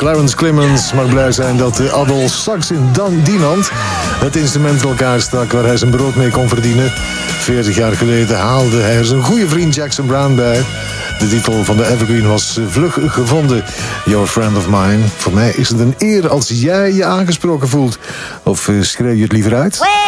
Clarence Clemons mag blij zijn dat Adol sax in Dinant het instrument in elkaar stak waar hij zijn brood mee kon verdienen. 40 jaar geleden haalde hij er zijn goede vriend Jackson Browne bij. De titel van de Evergreen was vlug gevonden. Your Friend of Mine. Voor mij is het een eer als jij je aangesproken voelt. Of schreeuw je het liever uit?